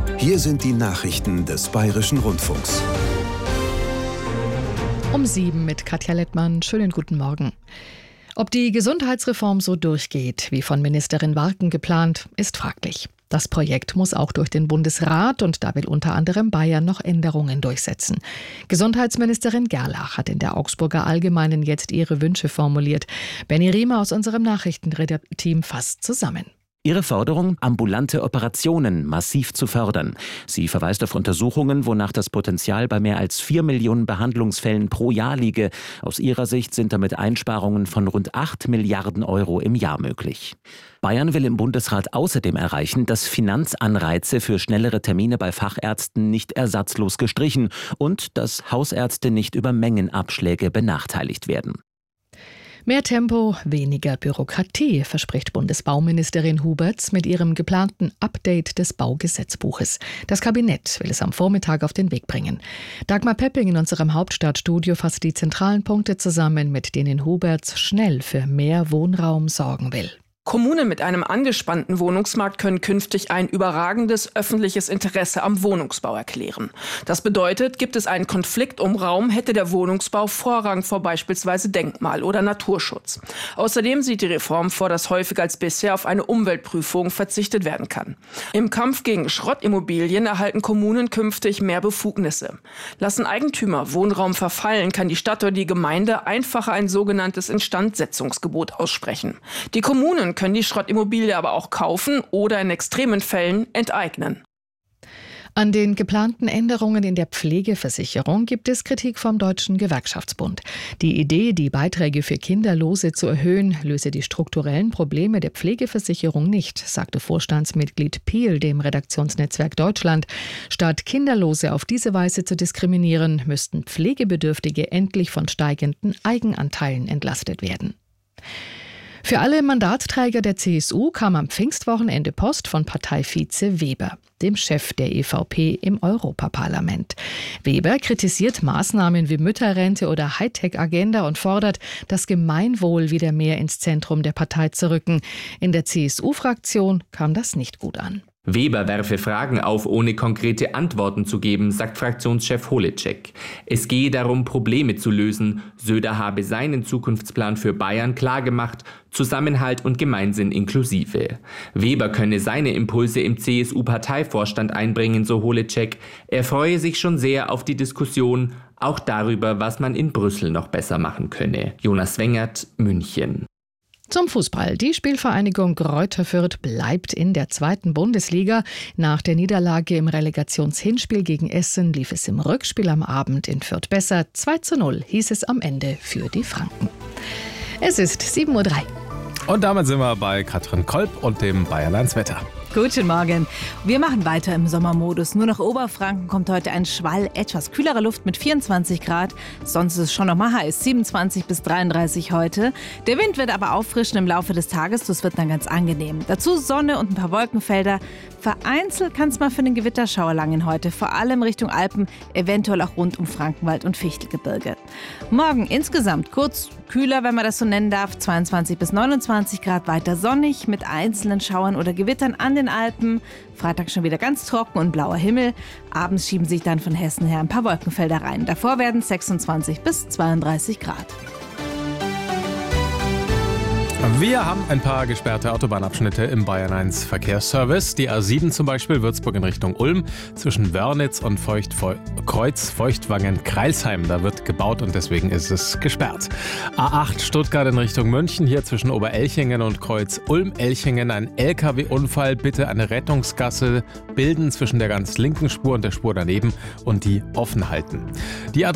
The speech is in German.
Hier sind die Nachrichten des Bayerischen Rundfunks. Um 7 mit Katja Lettmann. Schönen guten Morgen. Ob die Gesundheitsreform so durchgeht, wie von Ministerin Warken geplant, ist fraglich. Das Projekt muss auch durch den Bundesrat und da will unter anderem Bayern noch Änderungen durchsetzen. Gesundheitsministerin Gerlach hat in der Augsburger Allgemeinen jetzt ihre Wünsche formuliert. Benny Riemer aus unserem Nachrichtenredakteam fasst zusammen. Ihre Forderung, ambulante Operationen massiv zu fördern. Sie verweist auf Untersuchungen, wonach das Potenzial bei mehr als 4 Millionen Behandlungsfällen pro Jahr liege. Aus ihrer Sicht sind damit Einsparungen von rund 8 Milliarden Euro im Jahr möglich. Bayern will im Bundesrat außerdem erreichen, dass Finanzanreize für schnellere Termine bei Fachärzten nicht ersatzlos gestrichen und dass Hausärzte nicht über Mengenabschläge benachteiligt werden. Mehr Tempo, weniger Bürokratie, verspricht Bundesbauministerin Huberts mit ihrem geplanten Update des Baugesetzbuches. Das Kabinett will es am Vormittag auf den Weg bringen. Dagmar Pepping in unserem Hauptstadtstudio fasst die zentralen Punkte zusammen, mit denen Huberts schnell für mehr Wohnraum sorgen will. Kommunen mit einem angespannten Wohnungsmarkt können künftig ein überragendes öffentliches Interesse am Wohnungsbau erklären. Das bedeutet, gibt es einen Konflikt um Raum, hätte der Wohnungsbau Vorrang vor beispielsweise Denkmal- oder Naturschutz. Außerdem sieht die Reform vor, dass häufiger als bisher auf eine Umweltprüfung verzichtet werden kann. Im Kampf gegen Schrottimmobilien erhalten Kommunen künftig mehr Befugnisse. Lassen Eigentümer Wohnraum verfallen, kann die Stadt oder die Gemeinde einfacher ein sogenanntes Instandsetzungsgebot aussprechen. Die Kommunen können die Schrottimmobilie aber auch kaufen oder in extremen Fällen enteignen. An den geplanten Änderungen in der Pflegeversicherung gibt es Kritik vom Deutschen Gewerkschaftsbund. Die Idee, die Beiträge für Kinderlose zu erhöhen, löse die strukturellen Probleme der Pflegeversicherung nicht, sagte Vorstandsmitglied Piel dem Redaktionsnetzwerk Deutschland. Statt Kinderlose auf diese Weise zu diskriminieren, müssten Pflegebedürftige endlich von steigenden Eigenanteilen entlastet werden. Für alle Mandatsträger der CSU kam am Pfingstwochenende Post von Parteivize Weber, dem Chef der EVP im Europaparlament. Weber kritisiert Maßnahmen wie Mütterrente oder Hightech-Agenda und fordert, das Gemeinwohl wieder mehr ins Zentrum der Partei zu rücken. In der CSU-Fraktion kam das nicht gut an. Weber werfe Fragen auf, ohne konkrete Antworten zu geben, sagt Fraktionschef Holecek. Es gehe darum, Probleme zu lösen. Söder habe seinen Zukunftsplan für Bayern klargemacht, Zusammenhalt und Gemeinsinn inklusive. Weber könne seine Impulse im CSU-Parteivorstand einbringen, so Holecek. Er freue sich schon sehr auf die Diskussion, auch darüber, was man in Brüssel noch besser machen könne. Jonas Wengert, München. Zum Fußball. Die Spielvereinigung Greuther Fürth bleibt in der 2. Bundesliga. Nach der Niederlage im Relegationshinspiel gegen Essen lief es im Rückspiel am Abend in Fürth besser. 2:0 hieß es am Ende für die Franken. Es ist 7:03 Uhr. Und damit sind wir bei Katrin Kolb und dem Bayern 1 Wetter. Guten Morgen. Wir machen weiter im Sommermodus. Nur nach Oberfranken kommt heute ein Schwall etwas kühlerer Luft mit 24 Grad. Sonst ist es schon noch mal heiß, 27 bis 33 heute. Der Wind wird aber auffrischen im Laufe des Tages. Das wird dann ganz angenehm. Dazu Sonne und ein paar Wolkenfelder. Vereinzelt kann es mal für einen Gewitterschauer langen heute. Vor allem Richtung Alpen, eventuell auch rund um Frankenwald und Fichtelgebirge. Morgen insgesamt kurz kühler, wenn man das so nennen darf. 22 bis 29 Grad, weiter sonnig mit einzelnen Schauern oder Gewittern an den Alpen. Freitag schon wieder ganz trocken und blauer Himmel. Abends schieben sich dann von Hessen her ein paar Wolkenfelder rein. Davor werden es 26 bis 32 Grad. Wir haben ein paar gesperrte Autobahnabschnitte im Bayern 1 Verkehrsservice. Die A7 zum Beispiel, Würzburg in Richtung Ulm, zwischen Wörnitz und Feuchtwangen-Kreilsheim. Da wird gebaut und deswegen ist es gesperrt. A8 Stuttgart in Richtung München, hier zwischen Oberelchingen und Kreuz Ulm-Elchingen. Ein LKW-Unfall, bitte eine Rettungsgasse bilden zwischen der ganz linken Spur und der Spur daneben und die offen halten. Die